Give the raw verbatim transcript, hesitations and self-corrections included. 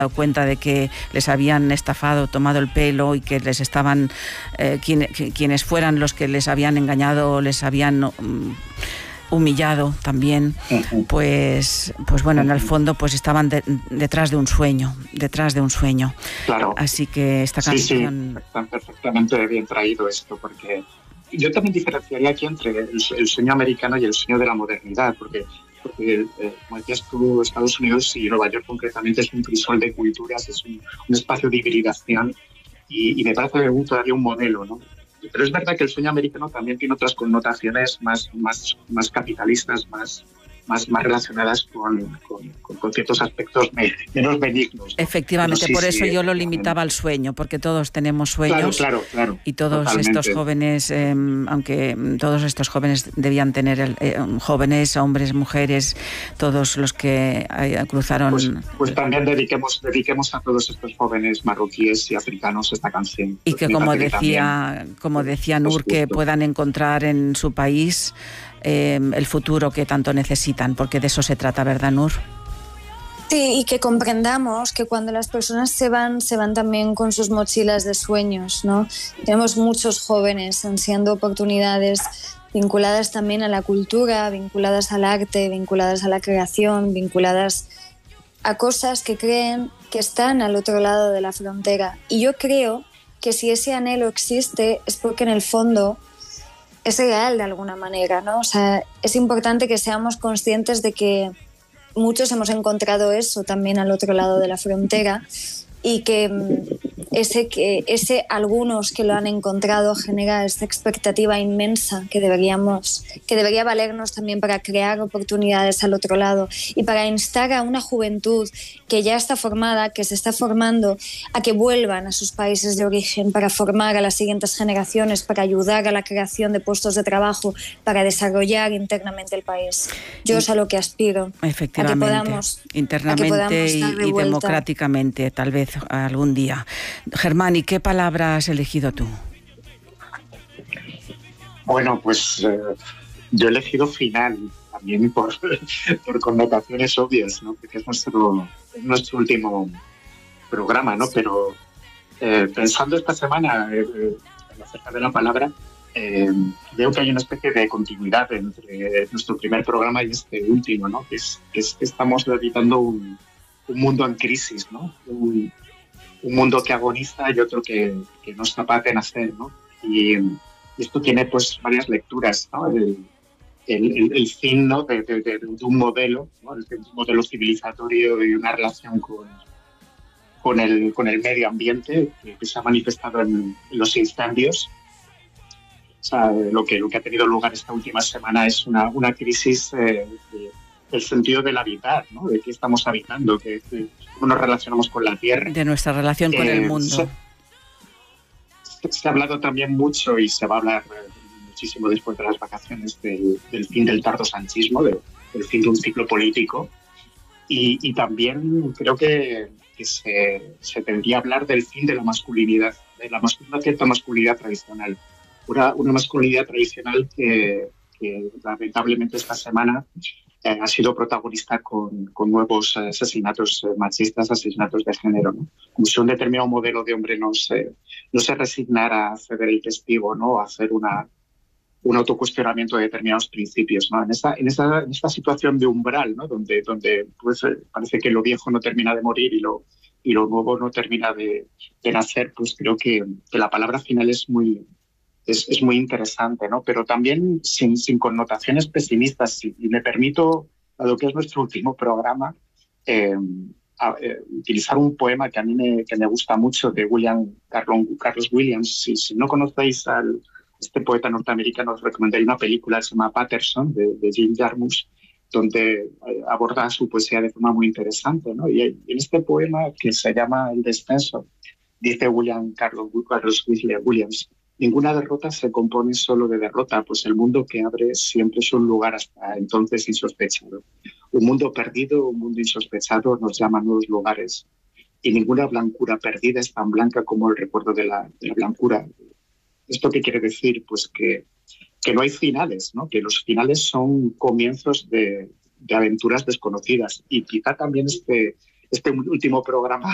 dado cuenta de que les habían estafado, tomado el pelo y que les estaban, eh, quien, quienes fueran los que les habían engañado, les habían um, humillado también, pues, pues bueno, en el fondo pues estaban de, detrás de un sueño, detrás de un sueño. Claro. Así que esta canción... Sí, sí, están perfectamente bien traído esto, porque yo también diferenciaría aquí entre el, el sueño americano y el sueño de la modernidad, porque porque, eh, como decías tú, Estados Unidos y Nueva York concretamente es un crisol de culturas, es un, un espacio de hibridación y, y me parece un, todavía un modelo, ¿no? Pero es verdad que el sueño americano también tiene otras connotaciones más, más, más capitalistas, más, más, más relacionadas con, con, con, con ciertos aspectos me, menos benignos, ¿no? Efectivamente, sí, por eso sí, yo lo limitaba al sueño, porque todos tenemos sueños. Claro, claro, claro. Y todos Totalmente. estos jóvenes, eh, aunque todos estos jóvenes debían tener, eh, jóvenes, hombres, mujeres, todos los que eh, cruzaron... Pues, pues también dediquemos, dediquemos a todos estos jóvenes marroquíes y africanos esta canción. Y que, como decía, que como decía Nur, que puedan encontrar en su país eh, el futuro que tanto necesitan, porque de eso se trata, ¿verdad, Nur? Sí, y que comprendamos que cuando las personas se van, se van también con sus mochilas de sueños, ¿no? Tenemos muchos jóvenes ansiando oportunidades vinculadas también a la cultura, vinculadas al arte, vinculadas a la creación, vinculadas a cosas que creen que están al otro lado de la frontera. Y yo creo que si ese anhelo existe es porque en el fondo es real de alguna manera, ¿no? O sea, es importante que seamos conscientes de que muchos hemos encontrado eso también al otro lado de la frontera y que ese, que ese algunos que lo han encontrado genera esta expectativa inmensa que deberíamos, que debería valernos también para crear oportunidades al otro lado y para instar a una juventud que ya está formada, que se está formando, a que vuelvan a sus países de origen para formar a las siguientes generaciones, para ayudar a la creación de puestos de trabajo, para desarrollar internamente el país. Yo es a lo que aspiro. Efectivamente, a que podamos, internamente a que podamos y, y democráticamente, tal vez algún día. Germán, ¿y qué palabra has elegido tú? Bueno, pues eh, yo he elegido final, también por, por connotaciones obvias, ¿no? Porque es nuestro, nuestro último programa, ¿no? Pero eh, pensando esta semana eh, acerca de la palabra, eh, veo que hay una especie de continuidad entre nuestro primer programa y este último, ¿no? Que es que, es que estamos habitando un, un mundo en crisis, ¿no? Un, un mundo que agoniza y otro que, que no es capaz de nacer, ¿no? Y, y esto tiene pues varias lecturas, ¿no? El, el, el, el fin, ¿no? de, de, de, de un modelo, ¿no? De un modelo civilizatorio y una relación con, con, el, con el medio ambiente que, que se ha manifestado en, en los incendios. O sea, lo que, lo que ha tenido lugar esta última semana es una, una crisis eh, de, del sentido del habitar, ¿no? De qué estamos habitando, que, que, cómo nos relacionamos con la tierra. De nuestra relación con eh, el mundo. Se, se ha hablado también mucho y se va a hablar eh, muchísimo después de las vacaciones del, del fin del tardosanchismo, de, del fin de un ciclo político. Y, y también creo que, que se, se tendría a hablar del fin de la masculinidad, de la mas, una cierta masculinidad tradicional. Una, una masculinidad tradicional que, que lamentablemente esta semana eh, ha sido protagonista con, con nuevos asesinatos eh, machistas, asesinatos de género, ¿no? Como si un determinado modelo de hombre no se, no se resignara a ceder el testigo, ¿no? A hacer una, un autocuestionamiento de determinados principios, ¿no? En esta, en esta, en esta situación de umbral, ¿no? Donde, donde pues, parece que lo viejo no termina de morir y lo, y lo nuevo no termina de, de nacer, pues creo que, que la palabra final es muy... Es, es muy interesante, ¿no? Pero también sin, sin connotaciones pesimistas. Y, y me permito, dado que es nuestro último programa, eh, a, eh, utilizar un poema que a mí me, que me gusta mucho de William Carlos, Carlos Williams. Si, si no conocéis a este poeta norteamericano, os recomendaría una película que se llama Patterson, de, de Jim Jarmusch, donde eh, aborda su poesía de forma muy interesante, ¿no? Y, y en este poema, que se llama El descenso, dice William Carlos, Carlos Williams: ninguna derrota se compone solo de derrota, pues el mundo que abre siempre es un lugar hasta entonces insospechado. Un mundo perdido, un mundo insospechado nos llama a nuevos lugares. Y ninguna blancura perdida es tan blanca como el recuerdo de la, de la blancura. ¿Esto qué quiere decir? Pues que, que no hay finales, ¿no? Que los finales son comienzos de, de aventuras desconocidas. Y quizá también este, este último programa